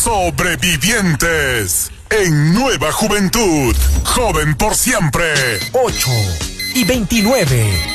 Sobrevivientes en Nueva Juventud. Joven por siempre. 8:29.